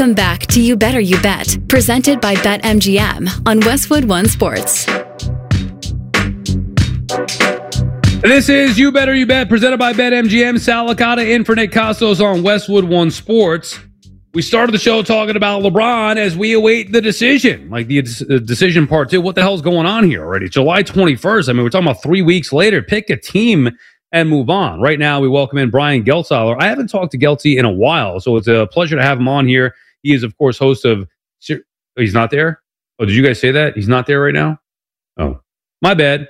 Welcome back to You Better You Bet, presented by BetMGM on Westwood One Sports. This is You Better You Bet, presented by BetMGM. Sal Licata in for Nick Costos on Westwood One Sports. We started the show talking about LeBron as we await the decision, like the decision part two. What the hell's going on here already? July 21st. I mean, we're talking about 3 weeks later. Pick a team and move on. Right now, we welcome in Brian Geltzahler. I haven't talked to Gelty in a while, so it's a pleasure to have him on here. He is, of course, host of... He's not there? Oh, did you guys say that? He's not there right now? Oh, my bad.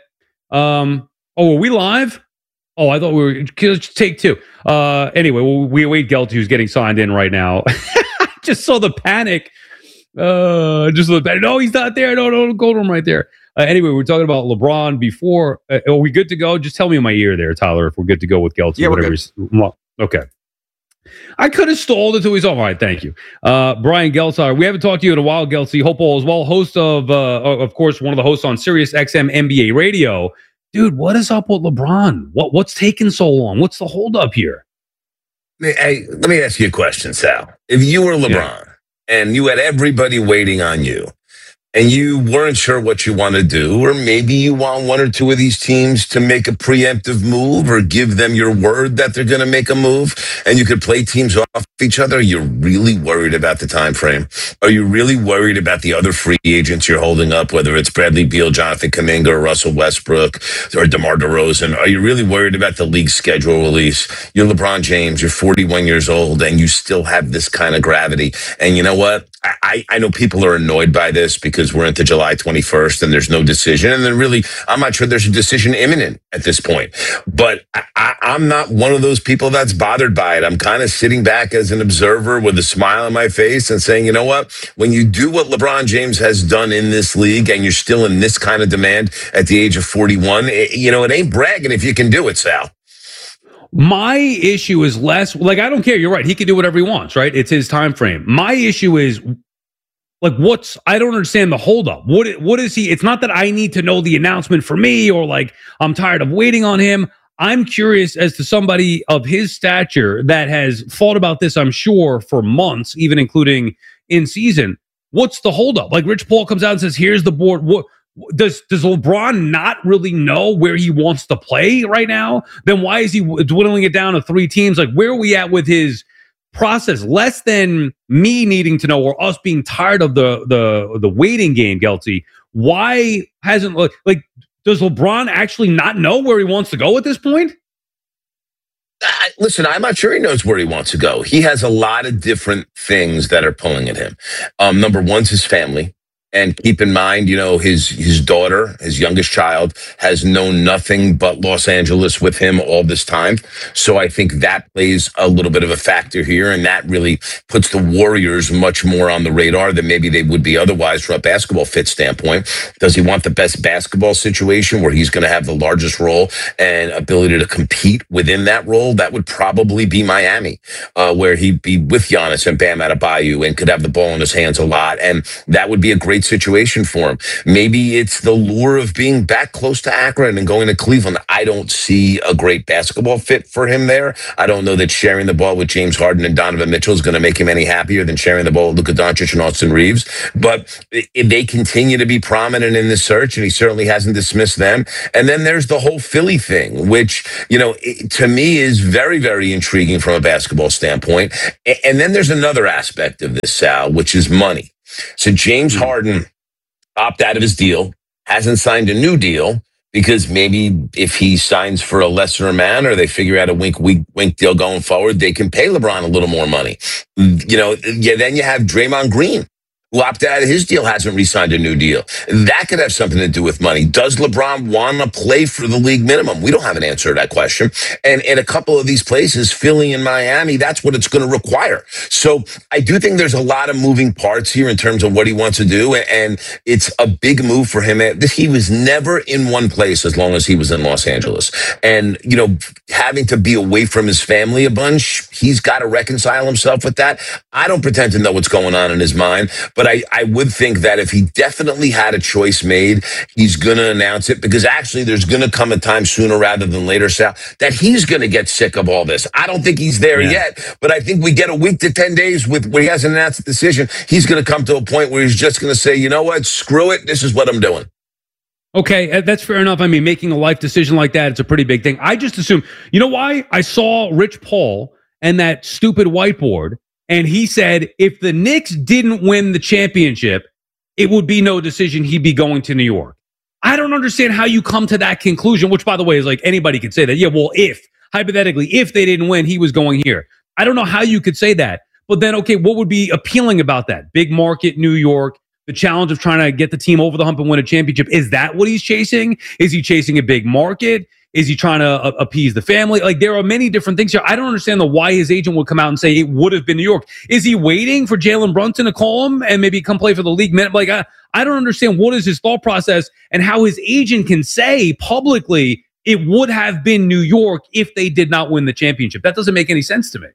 Oh, are we live? Oh, I thought we were... Take two. Anyway, we await Gelty, who's getting signed in right now. Just saw the panic. Just the panic. No, he's not there. No, don't go to him right there. Anyway, we're talking about LeBron before. Are we good to go? Just tell me in my ear there, Tyler, if we're good to go with Gelty. Yeah, we're good. Okay. I could have stalled until he's all right. Thank you. Brian Geltzahler. We haven't talked to you in a while, Gelty. Hope all is well. Host of course, one of the hosts on Sirius XM NBA Radio. Dude, what is up with LeBron? What's taking so long? What's the holdup here? Hey, let me ask you a question, Sal. If you were LeBron and you had everybody waiting on you, and you weren't sure what you want to do, or maybe you want one or two of these teams to make a preemptive move or give them your word that they're going to make a move, and you could play teams off each other, you're really worried about the time frame? Are you really worried about the other free agents you're holding up, whether it's Bradley Beal, Jonathan Kuminga, or Russell Westbrook, or DeMar DeRozan? Are you really worried about the league schedule release? You're LeBron James, you're 41 years old, and you still have this kind of gravity. And you know what? I know people are annoyed by this because we're into July 21st and there's no decision. And then really, I'm not sure there's a decision imminent at this point. But I'm not one of those people that's bothered by it. I'm kind of sitting back as an observer with a smile on my face and saying, you know what? When you do what LeBron James has done in this league and you're still in this kind of demand at the age of 41, it ain't bragging if you can do it, Sal. My issue is less like, I don't care. You're right. He can do whatever he wants, right? It's his time frame. My issue is like, I don't understand the holdup. What is he? It's not that I need to know the announcement for me or like, I'm tired of waiting on him. I'm curious as to somebody of his stature that has thought about this, I'm sure, for months, even including in season. What's the holdup? Like Rich Paul comes out and says, here's the board. What does LeBron not really know where he wants to play right now? Then why is he dwindling it down to 3 teams? Like, where are we at with his process? Less than me needing to know or us being tired of the waiting game, Gelty. Why hasn't like does LeBron actually not know where he wants to go at this point? Listen, I'm not sure he knows where he wants to go. He has a lot of different things that are pulling at him. Number one's his family. And keep in mind, his daughter, his youngest child, has known nothing but Los Angeles with him all this time. So I think that plays a little bit of a factor here. And that really puts the Warriors much more on the radar than maybe they would be otherwise from a basketball fit standpoint. Does he want the best basketball situation where he's going to have the largest role and ability to compete within that role? That would probably be Miami, where he'd be with Giannis and Bam Adebayo and could have the ball in his hands a lot. And that would be a great situation for him. Maybe it's the lure of being back close to Akron and going to Cleveland. I don't see a great basketball fit for him there. I don't know that sharing the ball with James Harden and Donovan Mitchell is going to make him any happier than sharing the ball with Luka Doncic and Austin Reeves. But they continue to be prominent in this search, and he certainly hasn't dismissed them. And then there's the whole Philly thing, which, to me is very, very intriguing from a basketball standpoint. And then there's another aspect of this, Sal, which is money. So James Harden opted out of his deal, hasn't signed a new deal, because maybe if he signs for a lesser amount or they figure out a wink deal going forward, they can pay LeBron a little more money. Then you have Draymond Green, who opted out of his deal, hasn't re-signed a new deal. That could have something to do with money. Does LeBron want to play for the league minimum? We don't have an answer to that question. And in a couple of these places, Philly and Miami, that's what it's going to require. So I do think there's a lot of moving parts here in terms of what he wants to do. And it's a big move for him. He was never in one place as long as he was in Los Angeles. And, having to be away from his family a bunch, he's got to reconcile himself with that. I don't pretend to know what's going on in his mind, but But I would think that if he definitely had a choice made, he's going to announce it, because actually there's going to come a time sooner rather than later, Sal, that he's going to get sick of all this. I don't think he's there yet, but I think we get a week to 10 days where he hasn't announced the decision. He's going to come to a point where he's just going to say, you know what, screw it. This is what I'm doing. Okay, that's fair enough. I mean, making a life decision like that, it's a pretty big thing. I just assume, you know why? I saw Rich Paul and that stupid whiteboard, and he said if the Knicks didn't win the championship, it would be no decision. He'd be going to New York. I don't understand how you come to that conclusion, which, by the way, is like anybody could say that. Yeah, well, hypothetically, if they didn't win, he was going here. I don't know how you could say that. But then, okay, what would be appealing about that? Big market, New York. The challenge of trying to get the team over the hump and win a championship. Is that what he's chasing? Is he chasing a big market? Is he trying to appease the family? Like, there are many different things here. I don't understand why his agent would come out and say it would have been New York. Is he waiting for Jalen Brunson to call him and maybe come play for the league? Like, I don't understand what is his thought process and how his agent can say publicly it would have been New York if they did not win the championship. That doesn't make any sense to me.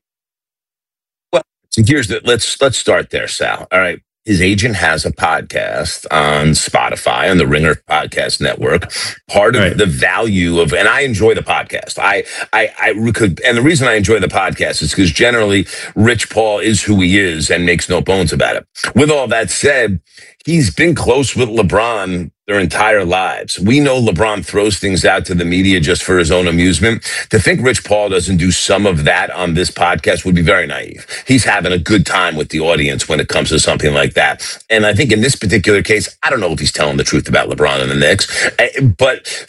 Well, so let's start there, Sal. All right. His agent has a podcast on Spotify, on the Ringer Podcast Network. Part of the value of, and I enjoy the podcast. I could, and the reason I enjoy the podcast is because generally Rich Paul is who he is and makes no bones about it. With all that said, he's been close with LeBron their entire lives. We know LeBron throws things out to the media just for his own amusement. To think Rich Paul doesn't do some of that on this podcast would be very naive. He's having a good time with the audience when it comes to something like that. And I think in this particular case, I don't know if he's telling the truth about LeBron and the Knicks, but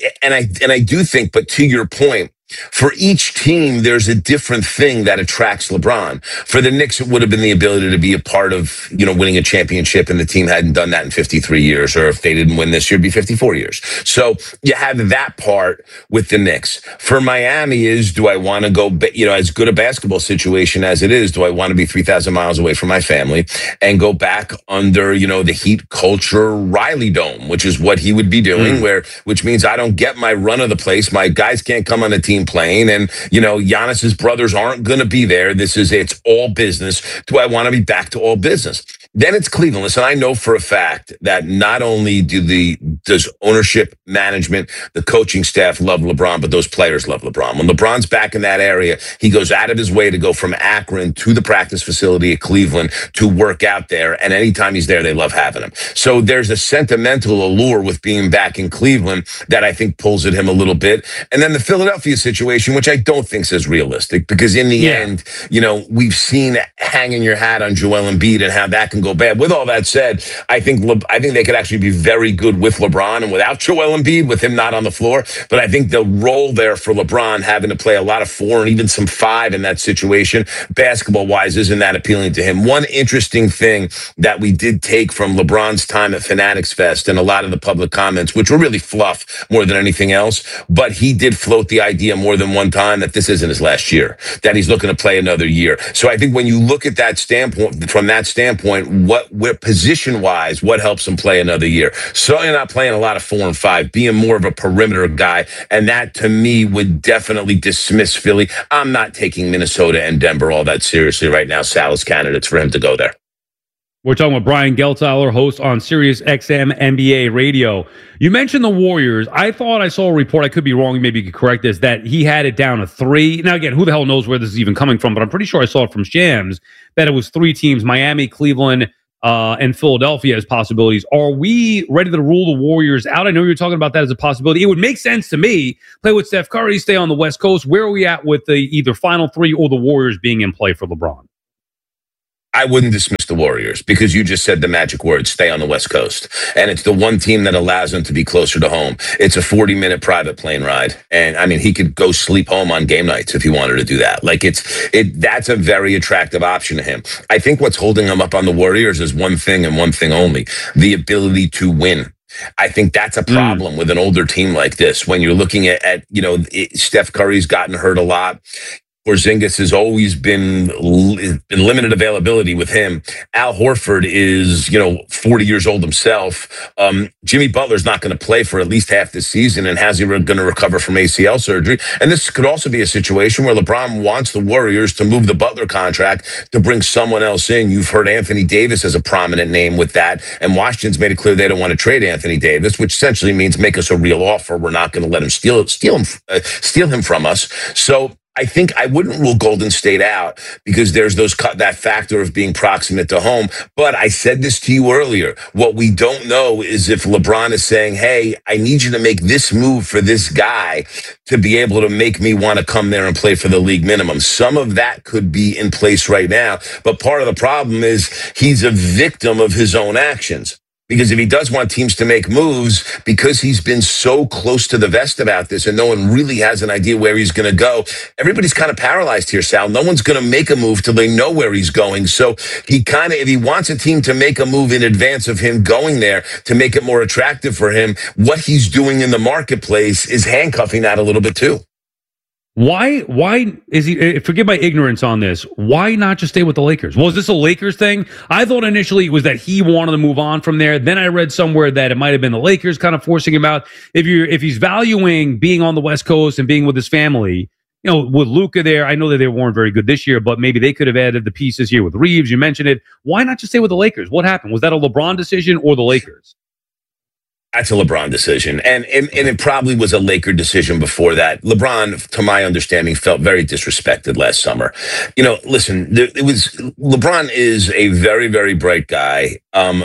I do think, but to your point, for each team, there's a different thing that attracts LeBron. For the Knicks, it would have been the ability to be a part of, winning a championship, and the team hadn't done that in 53 years, or if they didn't win this year, it'd be 54 years. So you have that part with the Knicks. For Miami is, do I want to go, as good a basketball situation as it is, do I want to be 3,000 miles away from my family and go back under, the heat culture Riley Dome, which is what he would be doing, which means I don't get my run of the place. My guys can't come on the team playing, and Giannis's brothers aren't going to be there. It's all business. Do I want to be back to all business? Then it's Cleveland. Listen, I know for a fact that not only does ownership, management, the coaching staff love LeBron, but those players love LeBron. When LeBron's back in that area, he goes out of his way to go from Akron to the practice facility at Cleveland to work out there. And anytime he's there, they love having him. So there's a sentimental allure with being back in Cleveland that I think pulls at him a little bit. And then the Philadelphia situation, which I don't think is as realistic, because in the end, we've seen hanging your hat on Joel Embiid and how that can go bad. With all that said, I think they could actually be very good with LeBron and without Joel Embiid, with him not on the floor. But I think the role there for LeBron, having to play a lot of 4 and even some 5 in that situation, basketball-wise, isn't that appealing to him. One interesting thing that we did take from LeBron's time at Fanatics Fest and a lot of the public comments, which were really fluff more than anything else, but he did float the idea more than one time that this isn't his last year, that he's looking to play another year. So I think when you look at that standpoint, from that standpoint, what position-wise, what helps him play another year? Certainly not playing a lot of 4 and 5, being more of a perimeter guy, and that to me would definitely dismiss Philly. I'm not taking Minnesota and Denver all that seriously right now. Sal is candidates for him to go there. We're talking with Brian Geltailer, host on Sirius XM NBA Radio. You mentioned the Warriors. I thought I saw a report, I could be wrong, maybe you could correct this, that he had it down to 3. Now, again, who the hell knows where this is even coming from, but I'm pretty sure I saw it from Shams, that it was 3 teams, Miami, Cleveland, and Philadelphia as possibilities. Are we ready to rule the Warriors out? I know you're talking about that as a possibility. It would make sense to me. Play with Steph Curry, stay on the West Coast. Where are we at with the either final 3 or the Warriors being in play for LeBron? I wouldn't dismiss the Warriors, because you just said the magic word, stay on the West Coast. And it's the one team that allows him to be closer to home. It's a 40-minute private plane ride. And I mean, he could go sleep home on game nights if he wanted to do that. Like that's a very attractive option to him. I think what's holding him up on the Warriors is one thing and one thing only: the ability to win. I think that's a problem with an older team like this. When you're looking at Steph Curry's gotten hurt a lot. Porzingis has always been limited availability with him. Al Horford is, 40 years old himself. Jimmy Butler's not going to play for at least half the season, and how's he going to recover from ACL surgery? And this could also be a situation where LeBron wants the Warriors to move the Butler contract to bring someone else in. You've heard Anthony Davis as a prominent name with that, and Washington's made it clear they don't want to trade Anthony Davis, which essentially means make us a real offer. We're not going to let him steal him from us. So I think I wouldn't rule Golden State out because there's that factor of being proximate to home. But I said this to you earlier. What we don't know is if LeBron is saying, hey, I need you to make this move for this guy to be able to make me want to come there and play for the league minimum. Some of that could be in place right now. But part of the problem is he's a victim of his own actions. Because if he does want teams to make moves, because he's been so close to the vest about this and no one really has an idea where he's going to go, everybody's kind of paralyzed here, Sal. No one's going to make a move till they know where he's going. So if he wants a team to make a move in advance of him going there to make it more attractive for him, what he's doing in the marketplace is handcuffing that a little bit too. Why is he, forgive my ignorance on this, why not just stay with the Lakers? Was this a Lakers thing? I thought initially it was that he wanted to move on from there. Then I read somewhere that it might have been the Lakers kind of forcing him out. If he's valuing being on the West Coast and being with his family, with Luka there, I know that they weren't very good this year, but maybe they could have added the pieces here with Reeves. You mentioned it. Why not just stay with the Lakers? What happened? Was that a LeBron decision or the Lakers? That's a LeBron decision. And it probably was a Laker decision before that. LeBron, to my understanding, felt very disrespected last summer. Listen, LeBron is a very, very bright guy.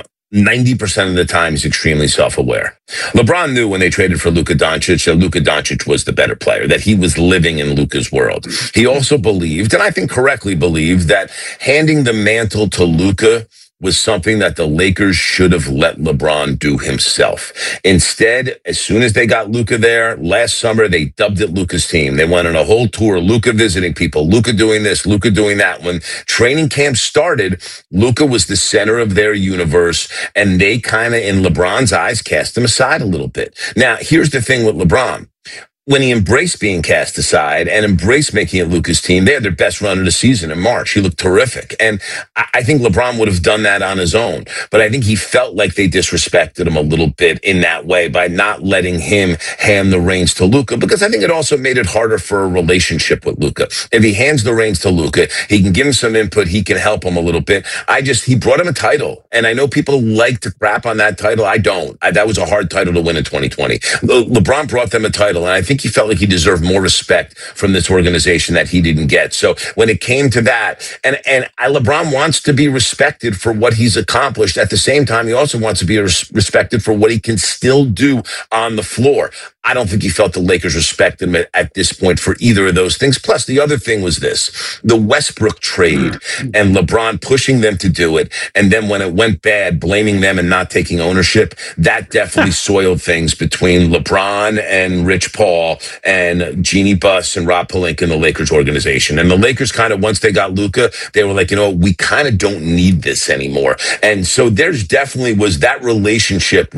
90% of the time, he's extremely self-aware. LeBron knew when they traded for Luka Doncic that Luka Doncic was the better player, that he was living in Luka's world. He also believed, and I think correctly believed, that handing the mantle to Luka was something that the Lakers should have let LeBron do himself. Instead, as soon as they got Luka there, last summer, they dubbed it Luka's team. They went on a whole tour, Luka visiting people, Luka doing this, Luka doing that. When training camp started, Luka was the center of their universe, and they kind of, in LeBron's eyes, cast him aside a little bit. Now, here's the thing with LeBron. When he embraced being cast aside and embraced making it Luka's team, they had their best run of the season in March. He looked terrific. And I think LeBron would have done that on his own. But I think he felt like they disrespected him a little bit in that way by not letting him hand the reins to Luka, because I think it also made it harder for a relationship with Luka. If he hands the reins to Luka, he can give him some input. He can help him a little bit. He brought him a title. And I know people like to crap on that title. I don't. That was a hard title to win in 2020. LeBron brought them a title. And I think he felt like he deserved more respect from this organization that he didn't get. So when it came to that, and LeBron wants to be respected for what he's accomplished. At the same time, he also wants to be respected for what he can still do on the floor. I don't think he felt the Lakers respected him at this point for either of those things. Plus, the other thing was this, the Westbrook trade and LeBron pushing them to do it. And then when it went bad, blaming them and not taking ownership, that definitely soiled things between LeBron and Rich Paul and Jeannie Buss and Rob Pelinka in the Lakers organization. And the Lakers kind of, once they got Luka, they were like, we kind of don't need this anymore. And so there's definitely was that relationship.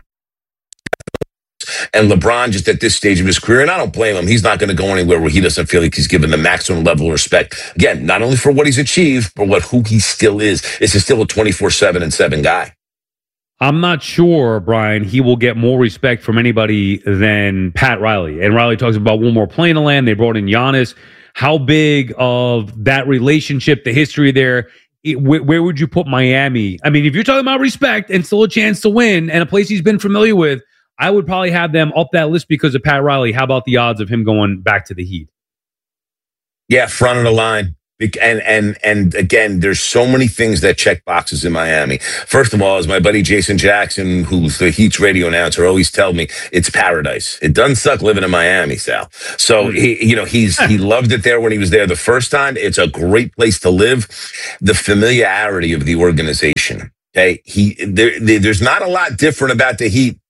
And LeBron just at this stage of his career, and I don't blame him, he's not going to go anywhere where he doesn't feel like he's given the maximum level of respect. Again, not only for what he's achieved, but who he still is. This is still a 24/7 and 7 guy. I'm not sure, Brian, he will get more respect from anybody than Pat Riley. And Riley talks about one more plane to land. They brought in Giannis. How big of that relationship, the history there, where would you put Miami? I mean, if you're talking about respect and still a chance to win and a place he's been familiar with, I would probably have them up that list because of Pat Riley. How about the odds of him going back to the Heat? Yeah, front of the line. And again, there's so many things that check boxes in Miami. First of all, as my buddy Jason Jackson, who's the Heat's radio announcer, always tells me, it's paradise. It doesn't suck living in Miami, Sal. So he loved it there when he was there the first time. It's a great place to live. The familiarity of the organization. Okay, there's not a lot different about the Heat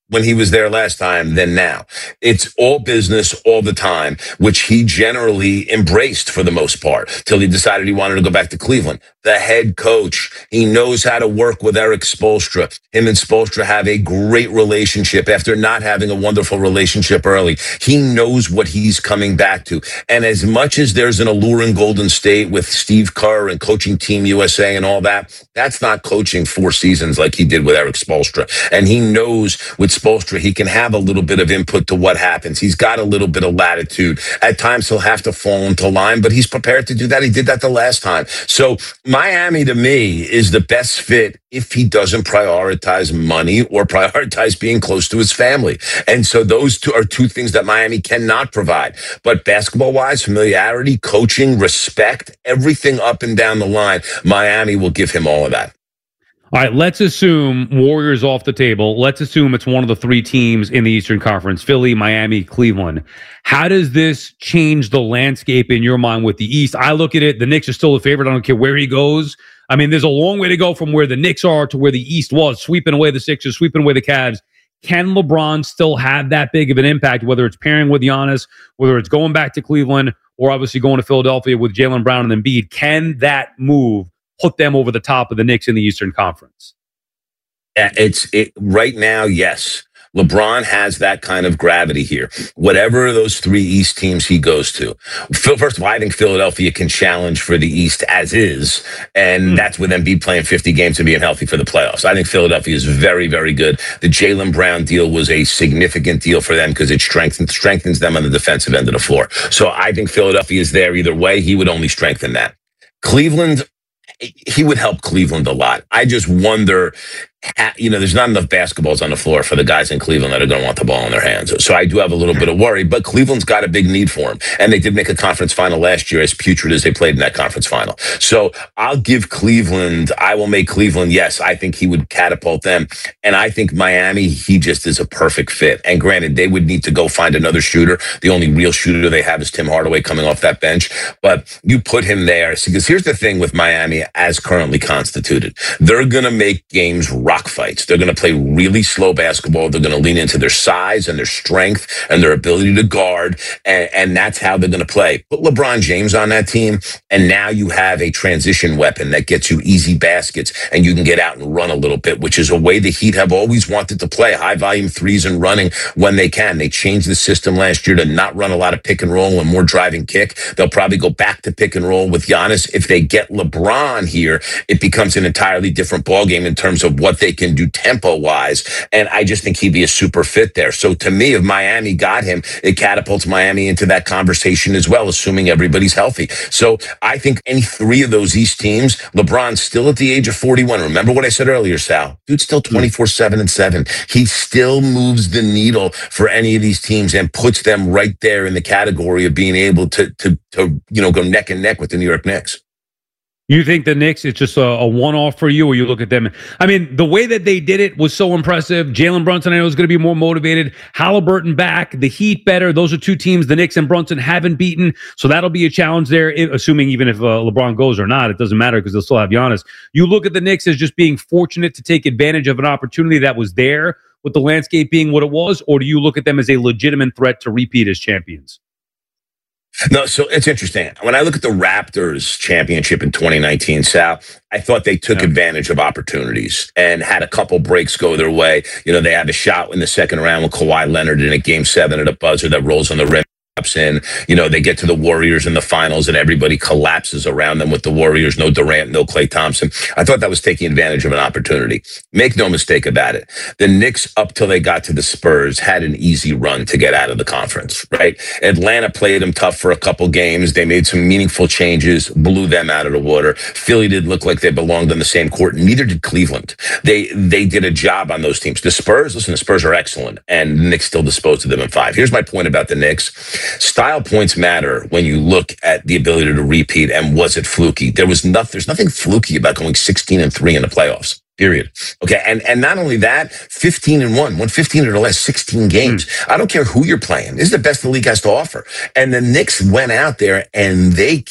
when he was there last time than now. It's all business all the time, which he generally embraced for the most part till he decided he wanted to go back to Cleveland. The head coach, he knows how to work with Eric Spoelstra. Him and Spoelstra have a great relationship after not having a wonderful relationship early. He knows what he's coming back to. And as much as there's an allure in Golden State with Steve Kerr and coaching Team USA and all that, that's not coaching 4 seasons like he did with Eric Spoelstra. And he knows with Spoelstra, he can have a little bit of input to what happens. He's got a little bit of latitude. At times, he'll have to fall into line, but he's prepared to do that. He did that the last time. So Miami, to me, is the best fit if he doesn't prioritize money or prioritize being close to his family. And so those two are two things that Miami cannot provide. But basketball-wise, familiarity, coaching, respect, everything up and down the line, Miami will give him all of that. All right, let's assume Warriors off the table. Let's assume it's one of the 3 teams in the Eastern Conference, Philly, Miami, Cleveland. How does this change the landscape in your mind with the East? I look at it, the Knicks are still a favorite. I don't care where he goes. I mean, there's a long way to go from where the Knicks are to where the East was, sweeping away the Sixers, sweeping away the Cavs. Can LeBron still have that big of an impact, whether it's pairing with Giannis, whether it's going back to Cleveland, or obviously going to Philadelphia with Jaylen Brown and Embiid? Can that move put them over the top of the Knicks in the Eastern Conference? Right now, yes. LeBron has that kind of gravity here. Whatever those 3 East teams he goes to. First of all, I think Philadelphia can challenge for the East as is, and that's with Embiid playing 50 games and being healthy for the playoffs. I think Philadelphia is very, very good. The Jaylen Brown deal was a significant deal for them because it strengthens them on the defensive end of the floor. So I think Philadelphia is there either way. He would only strengthen that. Cleveland, he would help Cleveland a lot. I just wonder, there's not enough basketballs on the floor for the guys in Cleveland that are going to want the ball in their hands. So I do have a little bit of worry, but Cleveland's got a big need for him. And they did make a conference final last year, as putrid as they played in that conference final. So I will make Cleveland, yes, I think he would catapult them. And I think Miami, he just is a perfect fit. And granted, they would need to go find another shooter. The only real shooter they have is Tim Hardaway coming off that bench. But you put him there. Because here's the thing with Miami as currently constituted. They're going to make games rock fights. They're going to play really slow basketball. They're going to lean into their size and their strength and their ability to guard. And that's how they're going to play. Put LeBron James on that team, and now you have a transition weapon that gets you easy baskets, and you can get out and run a little bit, which is a way the Heat have always wanted to play, high volume threes and running when they can. They changed the system last year to not run a lot of pick and roll and more drive and kick. They'll probably go back to pick and roll with Giannis. If they get LeBron here, it becomes an entirely different ballgame in terms of what they can do tempo-wise, and I just think he'd be a super fit there. So to me, if Miami got him, it catapults Miami into that conversation as well, assuming everybody's healthy. So I think any 3 of those East teams, LeBron's still at the age of 41. Remember what I said earlier, Sal? Dude's still 24/7-7. He still moves the needle for any of these teams and puts them right there in the category of being able to go neck and neck with the New York Knicks. You think the Knicks, it's just a one-off for you, or you look at them? I mean, the way that they did it was so impressive. Jalen Brunson, I know, is going to be more motivated. Halliburton back. The Heat better. Those are 2 teams the Knicks and Brunson haven't beaten. So that'll be a challenge there, assuming even if LeBron goes or not. It doesn't matter because they'll still have Giannis. You look at the Knicks as just being fortunate to take advantage of an opportunity that was there with the landscape being what it was, or do you look at them as a legitimate threat to repeat as champions? No, so it's interesting. When I look at the Raptors championship in 2019, Sal, I thought they took advantage of opportunities and had a couple breaks go their way. They have a shot in the second round with Kawhi Leonard in a Game 7 at a buzzer that rolls on the rim. In, they get to the Warriors in the finals and everybody collapses around them with the Warriors. No Durant, no Klay Thompson. I thought that was taking advantage of an opportunity. Make no mistake about it. The Knicks, up till they got to the Spurs, had an easy run to get out of the conference, right? Atlanta played them tough for a couple games. They made some meaningful changes, blew them out of the water. Philly did look like they belonged on the same court. Neither did Cleveland. They did a job on those teams. The Spurs are excellent, and the Knicks still disposed of them in 5. Here's my point about the Knicks. Style points matter when you look at the ability to repeat, and was it fluky? There's nothing fluky about going 16-3 in the playoffs. Period. Okay, and not only that, 15-1, won 15 of the last 16 games. I don't care who you're playing. This is the best the league has to offer. And the Knicks went out there and they kicked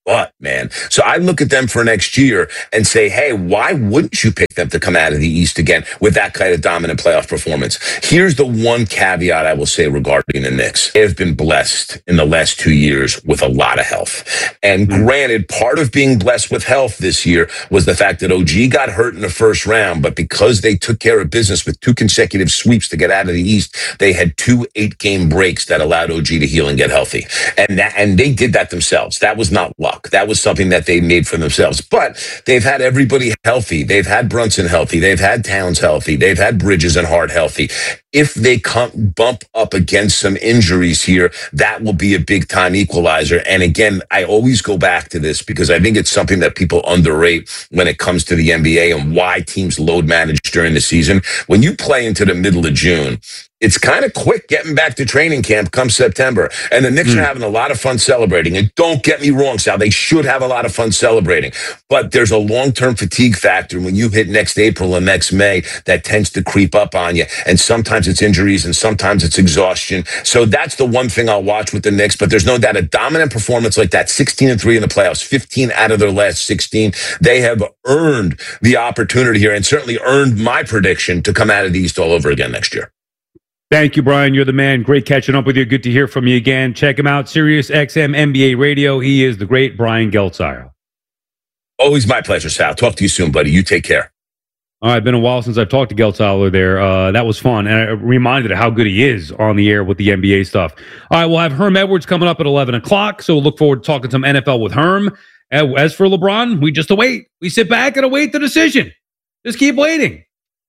But, man, so I look at them for next year and say, hey, why wouldn't you pick them to come out of the East again with that kind of dominant playoff performance? Here's the one caveat I will say regarding the Knicks. They have been blessed in the last 2 years with a lot of health. And granted, part of being blessed with health this year was the fact that OG got hurt in the first round, but because they took care of business with 2 consecutive sweeps to get out of the East, they had 2 8-game breaks that allowed OG to heal and get healthy. And they did that themselves. That was not luck. That was something that they made for themselves. But they've had everybody healthy. They've had Brunson healthy. They've had Towns healthy. They've had Bridges and Hart healthy. If they bump up against some injuries here, that will be a big-time equalizer. And again, I always go back to this because I think it's something that people underrate when it comes to the NBA and why teams load manage during the season. When you play into the middle of June, it's kind of quick getting back to training camp come September. And the Knicks are having a lot of fun celebrating. And don't get me wrong, Sal, they should have a lot of fun celebrating. But there's a long-term fatigue factor when you hit next April and next May that tends to creep up on you. And sometimes it's injuries and sometimes it's exhaustion. So that's the one thing I'll watch with the Knicks. But there's no doubt a dominant performance like that, 16-3 in the playoffs, 15 out of their last 16. They have earned the opportunity here and certainly earned my prediction to come out of the East all over again next year. Thank you, Brian. You're the man. Great catching up with you. Good to hear from you again. Check him out, Sirius XM NBA Radio. He is the great Brian Geltzeiler. Always my pleasure, Sal. Talk to you soon, buddy. You take care. All right, been a while since I've talked to Geltzeiler there. That was fun, and it reminded of how good he is on the air with the NBA stuff. All right, we'll have Herm Edwards coming up at 11 o'clock, so we'll look forward to talking some NFL with Herm. As for LeBron, we just await. We sit back and await the decision. Just keep waiting.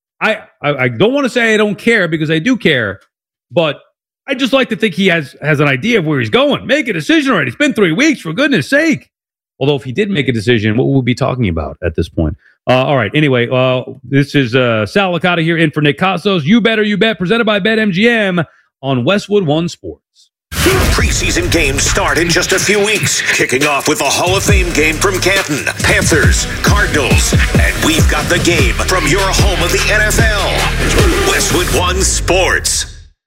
I don't want to say I don't care because I do care, but I just like to think he has an idea of where he's going. Make a decision already. It's been 3 weeks, for goodness sake. Although if he did make a decision, what would we be talking about at this point? All right. Anyway, this is Sal Licata here in for Nick Costos. You Better You Bet, presented by BetMGM on Westwood One Sports. Preseason games start in just a few weeks, kicking off with the Hall of Fame game from Canton, Panthers, Cardinals, and we've got the game from your home of the NFL, Westwood One Sports.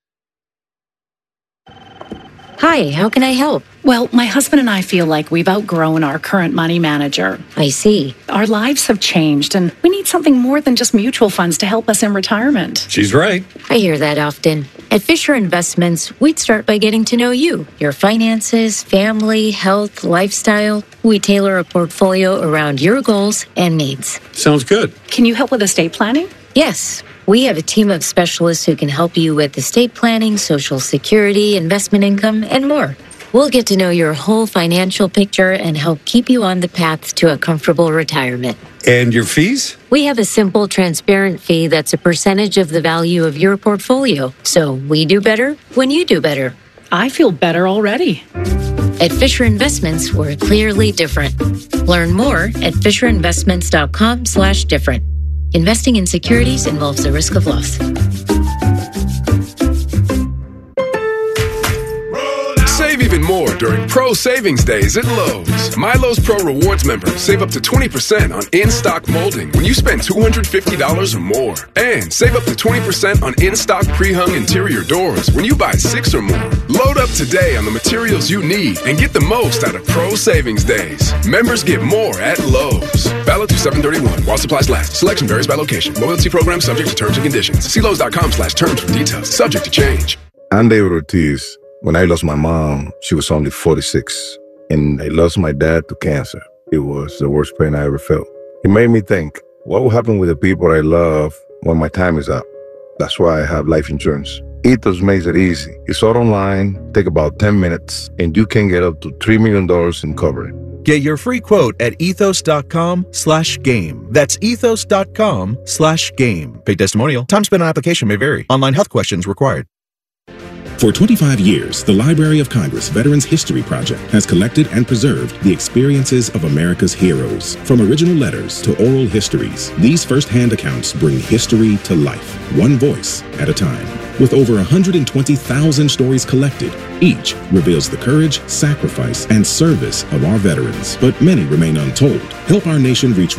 Hi, how can I help? Well, my husband and I feel like we've outgrown our current money manager. I see. Our lives have changed, and we need something more than just mutual funds to help us in retirement. She's right. I hear that often. At Fisher Investments, we'd start by getting to know you, your finances, family, health, lifestyle. We tailor a portfolio around your goals and needs. Sounds good. Can you help with estate planning? Yes. We have a team of specialists who can help you with estate planning, Social Security, investment income, and more. We'll get to know your whole financial picture and help keep you on the path to a comfortable retirement. And your fees? We have a simple, transparent fee that's a percentage of the value of your portfolio. So we do better when you do better. I feel better already. At Fisher Investments, we're clearly different. Learn more at FisherInvestments.com/different. Investing in securities involves the risk of loss. Save even more during Pro Savings Days at Lowe's. My Lowe's Pro Rewards members save up to 20% on in-stock molding when you spend $250 or more. And save up to 20% on in-stock pre-hung interior doors when you buy 6 or more. Load up today on the materials you need and get the most out of Pro Savings Days. Members get more at Lowe's. Valid through 7/31 while supplies last. Selection varies by location. Loyalty program subject to terms and conditions. See Lowe's.com/terms for details. Subject to change. I'm David Ortiz. When I lost my mom, she was only 46, and I lost my dad to cancer. It was the worst pain I ever felt. It made me think, what will happen with the people I love when my time is up? That's why I have life insurance. Ethos makes it easy. It's all online, take about 10 minutes, and you can get up to $3 million in coverage. Get your free quote at ethos.com/game. That's ethos.com/game. Paid testimonial. Time spent on application may vary. Online health questions required. For 25 years, the Library of Congress Veterans History Project has collected and preserved the experiences of America's heroes. From original letters to oral histories, these first-hand accounts bring history to life, one voice at a time. With over 120,000 stories collected, each reveals the courage, sacrifice, and service of our veterans. But many remain untold. Help our nation reach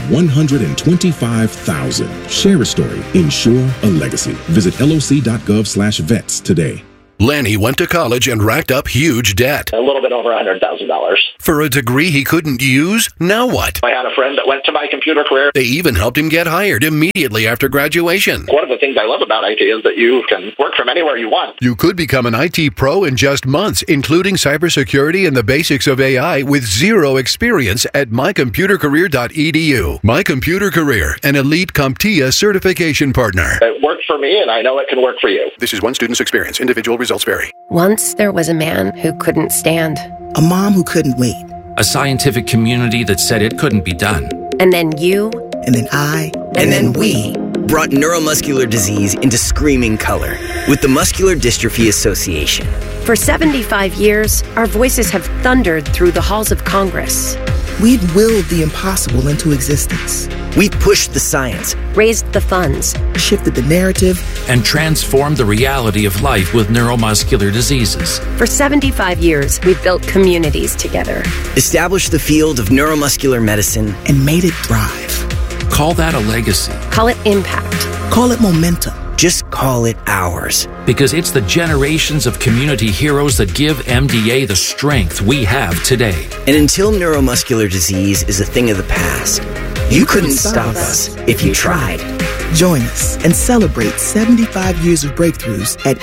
125,000. Share a story. Ensure a legacy. Visit loc.gov/vets today. Lanny went to college and racked up huge debt. A little bit over $100,000. For a degree he couldn't use, now what? I had a friend that went to My Computer Career. They even helped him get hired immediately after graduation. One of the things I love about IT is that you can work from anywhere you want. You could become an IT pro in just months, including cybersecurity and the basics of AI with zero experience at mycomputercareer.edu. My Computer Career, an elite CompTIA certification partner. It worked for me, and I know it can work for you. This is one student's experience. Individual results vary. Once there was a man who couldn't stand. A mom who couldn't wait. A scientific community that said it couldn't be done. And then you. And then I. And then we. Brought neuromuscular disease into screaming color with the Muscular Dystrophy Association. For 75 years, our voices have thundered through the halls of Congress. We've willed the impossible into existence. We've pushed the science, raised the funds, shifted the narrative, and transformed the reality of life with neuromuscular diseases. For 75 years, we've built communities together, established the field of neuromuscular medicine, and made it thrive. Call that a legacy. Call it impact. Call it momentum. Just call it ours. Because it's the generations of community heroes that give MDA the strength we have today. And until neuromuscular disease is a thing of the past, you couldn't stop us if you tried. Join us and celebrate 75 years of breakthroughs at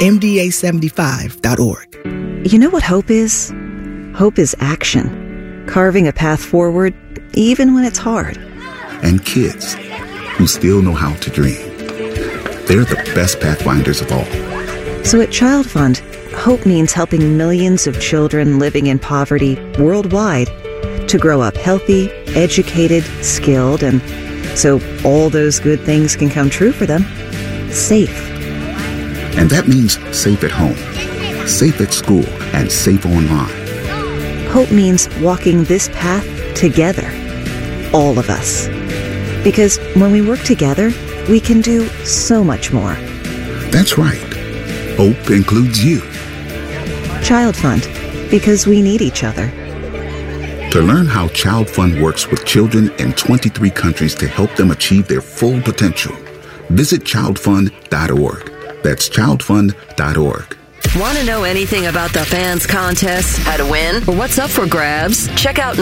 MDA75.org. You know what hope is? Hope is action. Carving a path forward, even when it's hard. And kids who still know how to dream. They're the best pathfinders of all. So at Child Fund, hope means helping millions of children living in poverty worldwide to grow up healthy, educated, skilled, and so all those good things can come true for them. Safe. And that means safe at home, safe at school, and safe online. Hope means walking this path together. All of us. Because when we work together, we can do so much more. That's right. Hope includes you. Child Fund, because we need each other. To learn how Child Fund works with children in 23 countries to help them achieve their full potential, visit childfund.org. That's childfund.org. Want to know anything about the Fans contest, how to win, or what's up for grabs? Check out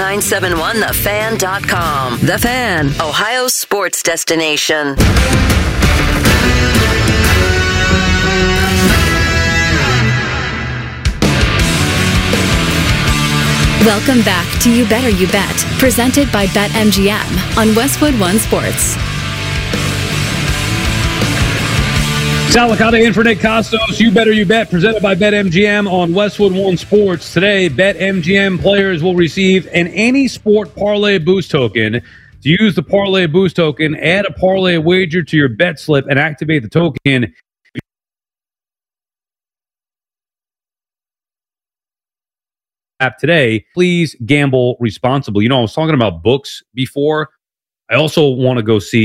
971thefan.com. The Fan, Ohio's sports destination. Welcome back to You Better You Bet, presented by BetMGM on Westwood One Sports. Sal Licata in for Nick Costos. You Better You Bet, presented by BetMGM on Westwood One Sports. Today, BetMGM players will receive an Any Sport Parlay Boost token. To use the Parlay Boost token, add a parlay wager to your bet slip and activate the token. App today. Please gamble responsibly. You know, I was talking about books before. I also want to go see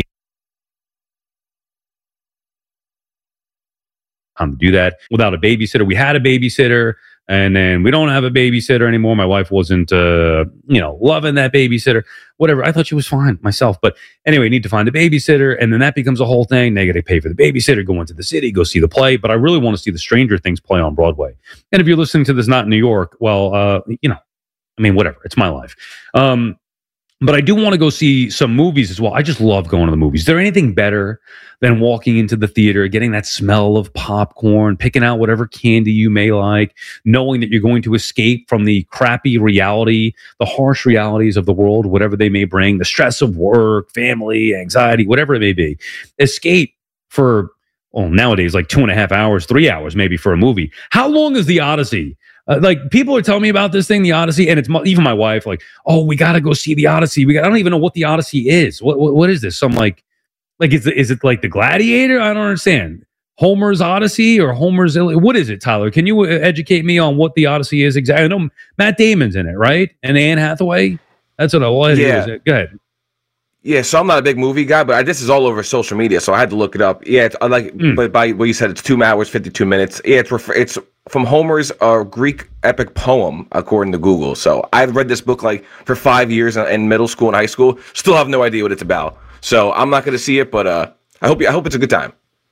do that without a babysitter. We had a babysitter, and then we don't have a babysitter anymore. My wife wasn't, loving that babysitter. Whatever. I thought she was fine myself, but anyway, need to find a babysitter, and then that becomes a whole thing. They got to pay for the babysitter, go into the city, go see the play. But I really want to see the Stranger Things play on Broadway. And if you're listening to this not in New York, well, whatever. It's my life. But I do want to go see some movies as well. I just love going to the movies. Is there anything better than walking into the theater, getting that smell of popcorn, picking out whatever candy you may like, knowing that you're going to escape from the crappy reality, the harsh realities of the world, whatever they may bring, the stress of work, family, anxiety, whatever it may be. Escape for, nowadays, like 2.5 hours, 3 hours maybe for a movie. How long is The Odyssey? People are telling me about this thing, The Odyssey, and it's even my wife, like, oh, we got to go see The Odyssey. I don't even know what The Odyssey is. What is this? Some like is it like The Gladiator? I don't understand. Homer's Odyssey or Homer's Iliad? What is it, Tyler? Can you educate me on what The Odyssey is exactly? I know Matt Damon's in it, right? And Anne Hathaway. That's what I was. Yeah. Go ahead. Yeah, so I'm not a big movie guy, but this is all over social media, so I had to look it up. Yeah, but by what you said, it's 2 hours, 52 minutes. Yeah, it's from Homer's Greek epic poem, according to Google. So I've read this book for 5 years in middle school and high school. Still have no idea what it's about. So I'm not going to see it, but I hope it's a good time.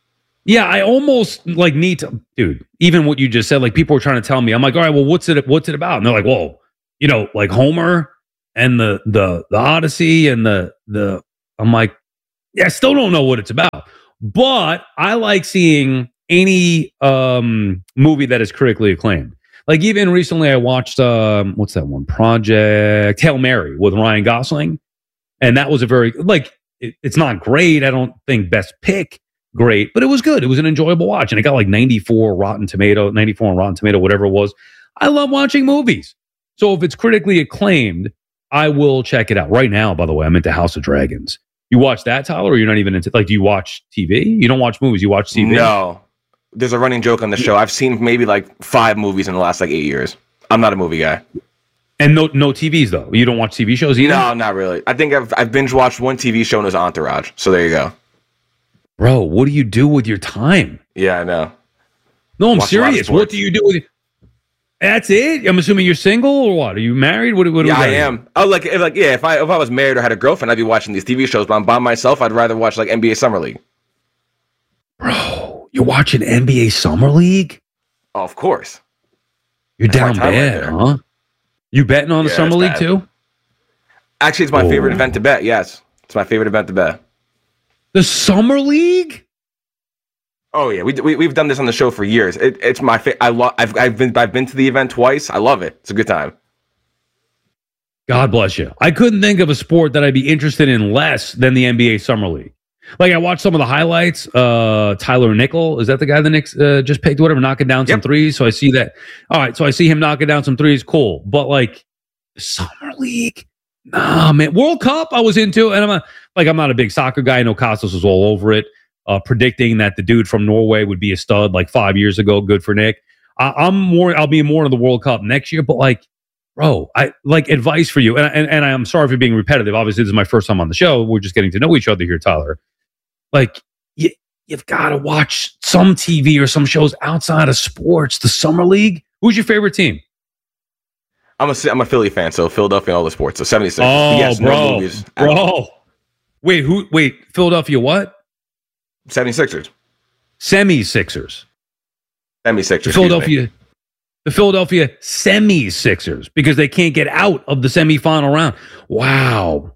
Yeah, I almost like need to, dude. Even what you just said, like people were trying to tell me, I'm like, all right, well, what's it about? And they're like, whoa, you know, like Homer and the Odyssey and the. I'm like, yeah, I still don't know what it's about, but I like seeing any movie that is critically acclaimed. Like even recently, I watched what's that one? Project Hail Mary with Ryan Gosling, and that was a very it's not great. I don't think best pick. Great, but it was good. It was an enjoyable watch, and it got like 94 on Rotten Tomato, whatever it was. I love watching movies, so if it's critically acclaimed, I will check it out. Right now, by the way, I'm into House of Dragons. You watch that, Tyler, or you're not even into do you watch TV? You don't watch movies, you watch TV? No. There's a running joke on the show. I've seen maybe like 5 movies in the last 8 years. I'm not a movie guy. And no TVs though. You don't watch TV shows either? No, not really. I think I've binge watched one TV show and it was Entourage. So there you go. Bro, what do you do with your time? Yeah, I know. No, I'm serious. What do you do with it? That's it? I'm assuming you're single or what? Are you married? What yeah, I am. Oh, if I was married or had a girlfriend, I'd be watching these TV shows. But I'm by myself. I'd rather watch like NBA Summer League. Bro, you're watching NBA Summer League? Oh, of course. You're down bad, huh? You betting on the Summer League too? Actually, it's my favorite event to bet. Yes, it's my favorite event to bet. The Summer League? Oh yeah, we've done this on the show for years. It's my favorite. I've been to the event twice. I love it. It's a good time. God bless you. I couldn't think of a sport that I'd be interested in less than the NBA Summer League. Like I watched some of the highlights. Tyler Nickel, is that the guy the Knicks just picked? Whatever, knocking down some threes. So I see that. All right, so I see him knocking down some threes. Cool, but like Summer League, nah, man. World Cup, I was into, and I'm not a big soccer guy. I know Costas was all over it, predicting that the dude from Norway would be a stud like 5 years ago. Good for Nick. I'll be more in the World Cup next year, but like, bro, I like advice for you, and I'm sorry for being repetitive. Obviously, this is my first time on the show. We're just getting to know each other here, Tyler. Like, you've got to watch some TV or some shows outside of sports. The Summer League. Who's your favorite team? I'm a Philly fan, so Philadelphia and all the sports. So 76. Oh, yes, bro, no movies. bro. Wait, Philadelphia what? 76ers. Semi-Sixers. Semi-Sixers. The Philadelphia Semi-Sixers, because they can't get out of the semifinal round. Wow.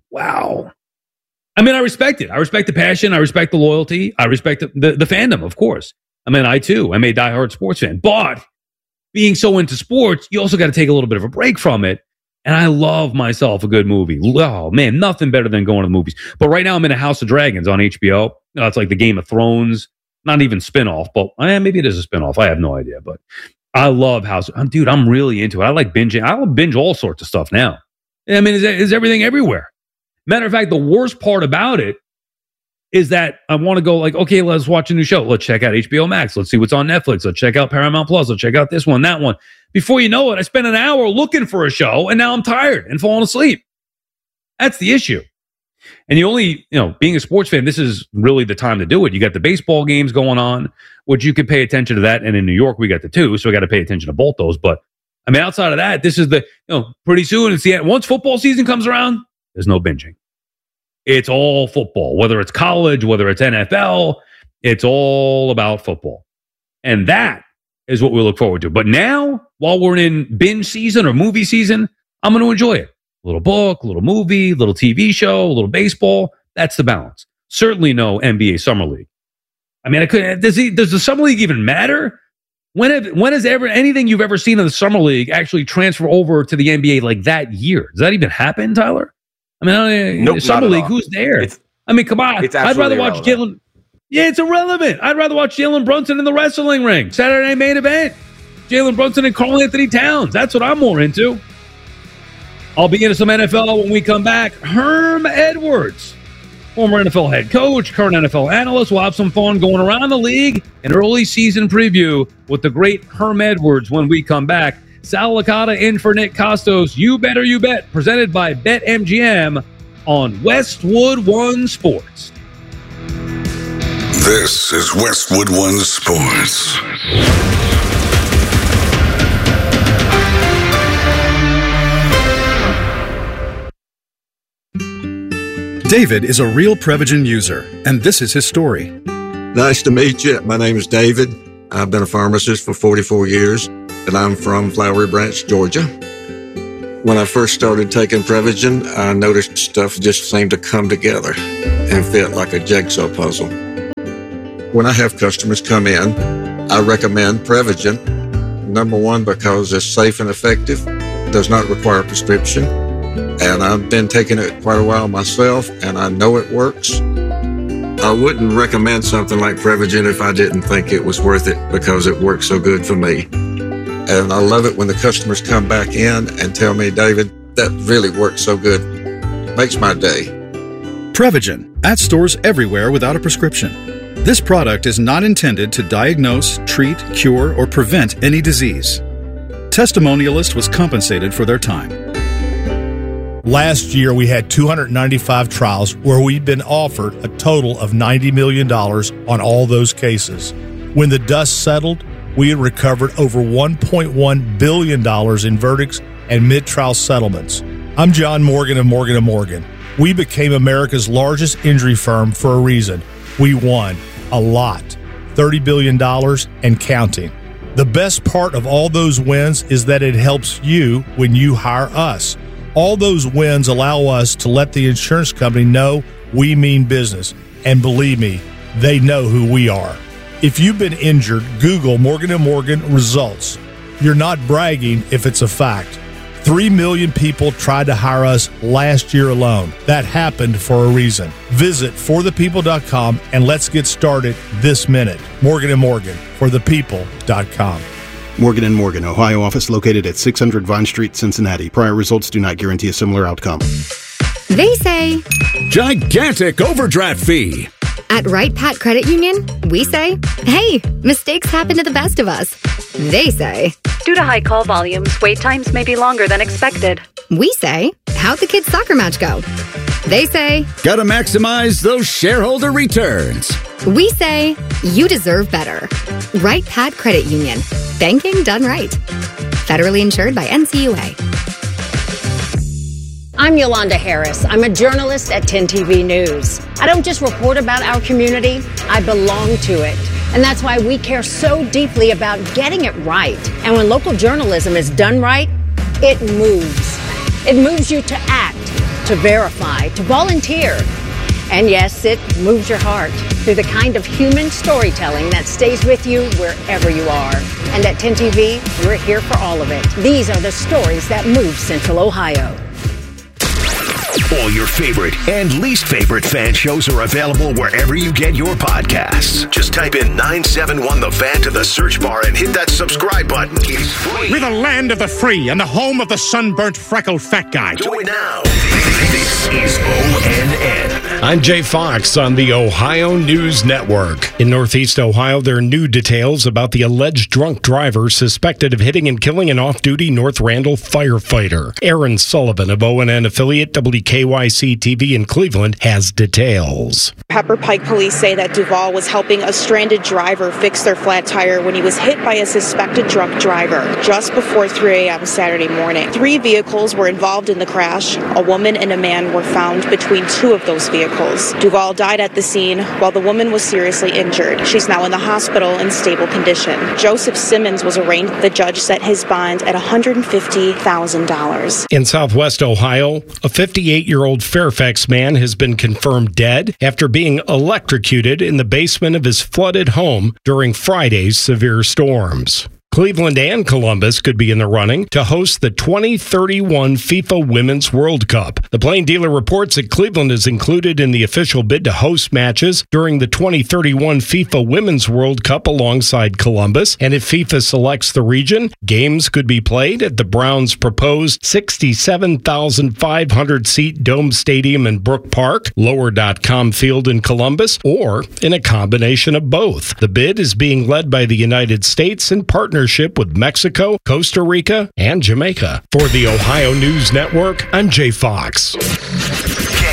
I mean, I respect it. I respect the passion. I respect the loyalty. I respect the fandom, of course. I mean, I too. I'm a diehard sports fan. But being so into sports, you also got to take a little bit of a break from it. And I love myself a good movie. Oh, man, nothing better than going to the movies. But right now I'm in a House of Dragons on HBO. It's like the Game of Thrones. Not even spinoff, but maybe it is a spinoff. I have no idea. But I love Dude, I'm really into it. I like binging. I will binge all sorts of stuff now. I mean, is everything everywhere? Matter of fact, the worst part about it is that I want to go like, okay, let's watch a new show. Let's check out HBO Max. Let's see what's on Netflix. Let's check out Paramount Plus. Let's check out this one, that one. Before you know it, I spent an hour looking for a show, and now I'm tired and falling asleep. That's the issue. And being a sports fan, this is really the time to do it. You got the baseball games going on, which you can pay attention to that. And in New York, we got the two, so we got to pay attention to both those. But I mean, outside of that, this is pretty soon. Once football season comes around, there's no binging. It's all football, whether it's college, whether it's NFL, it's all about football. And that is what we look forward to. But now, while we're in binge season or movie season, I'm going to enjoy it. A little book, a little movie, a little TV show, a little baseball. That's the balance. Certainly no NBA Summer League. I mean, does the Summer League even matter? When has anything you've ever seen in the Summer League actually transfer over to the NBA like that year? Does that even happen, Tyler? I mean, nope, Summer League, who's there? Come on. I'd rather watch Jalen. Yeah, it's irrelevant. I'd rather watch Jalen Brunson in the wrestling ring. Saturday main event. Jalen Brunson and Karl Anthony Towns. That's what I'm more into. I'll be into some NFL when we come back. Herm Edwards, former NFL head coach, current NFL analyst. We'll have some fun going around the league, an early season preview with the great Herm Edwards when we come back. Sal Licata in for Nick Costos. You Better You Bet, presented by BetMGM on Westwood One Sports. This is Westwood One Sports. David is a real Prevagen user, and this is his story. Nice to meet you. My name is David. I've been a pharmacist for 44 years, and I'm from Flowery Branch, Georgia. When I first started taking Prevagen, I noticed stuff just seemed to come together and fit like a jigsaw puzzle. When I have customers come in, I recommend Prevagen. Number one, because it's safe and effective, does not require a prescription, and I've been taking it quite a while myself, and I know it works. I wouldn't recommend something like Prevagen if I didn't think it was worth it because it works so good for me. And I love it when the customers come back in and tell me, David, that really works so good. Makes my day. Prevagen, at stores everywhere without a prescription. This product is not intended to diagnose, treat, cure, or prevent any disease. Testimonialist was compensated for their time. Last year, we had 295 trials where we'd been offered a total of $90 million on all those cases. When the dust settled, we had recovered over $1.1 billion in verdicts and mid-trial settlements. I'm John Morgan of Morgan & Morgan. We became America's largest injury firm for a reason. We won a lot, $30 billion and counting. The best part of all those wins is that it helps you when you hire us. All those wins allow us to let the insurance company know we mean business. And believe me, they know who we are. If you've been injured, Google Morgan & Morgan results. You're not bragging if it's a fact. 3 million people tried to hire us last year alone. That happened for a reason. Visit forthepeople.com and let's get started this minute. Morgan & Morgan, forthepeople.com. Morgan & Morgan, Ohio office located at 600 Vine Street, Cincinnati. Prior results do not guarantee a similar outcome. They say gigantic overdraft fee. At Wright Pat Credit Union, we say, hey, mistakes happen to the best of us. They say, due to high call volumes, wait times may be longer than expected. We say, how'd the kids' soccer match go? They say, gotta maximize those shareholder returns. We say, you deserve better. Wright Pat Credit Union. Banking done right. Federally insured by NCUA. I'm Yolanda Harris. I'm a journalist at 10 TV News. I don't just report about our community, I belong to it. And that's why we care so deeply about getting it right. And when local journalism is done right, it moves. It moves you to act, to verify, to volunteer. And yes, it moves your heart through the kind of human storytelling that stays with you wherever you are. And at 10 TV, we're here for all of it. These are the stories that move Central Ohio. All your favorite and least favorite fan shows are available wherever you get your podcasts. Just type in 971 The Fan to the search bar and hit that subscribe button. It's free. We're the land of the free and the home of the sunburnt, freckled fat guy. Do it now. This is ONN. I'm Jay Fox on the Ohio News Network. In Northeast Ohio, there are new details about the alleged drunk driver suspected of hitting and killing an off-duty North Randall firefighter. Aaron Sullivan of ONN affiliate WKYC-TV in Cleveland has details. Pepper Pike police say that Duval was helping a stranded driver fix their flat tire when he was hit by a suspected drunk driver just before 3 a.m. Saturday morning. 3 vehicles were involved in the crash. A woman and a man were found between 2 of those vehicles. Duval died at the scene while the woman was seriously injured. She's now in the hospital in stable condition. Joseph Simmons was arraigned. The judge set his bond at $150,000. In Southwest Ohio, a 58-year-old Fairfax man has been confirmed dead after being electrocuted in the basement of his flooded home during Friday's severe storms. Cleveland and Columbus could be in the running to host the 2031 FIFA Women's World Cup. The Plain Dealer reports that Cleveland is included in the official bid to host matches during the 2031 FIFA Women's World Cup alongside Columbus. And if FIFA selects the region, games could be played at the Browns' proposed 67,500-seat Dome Stadium in Brook Park, Lower.com Field in Columbus, or in a combination of both. The bid is being led by the United States in partnership with Mexico, Costa Rica, and Jamaica. For the Ohio News Network, I'm Jay Fox.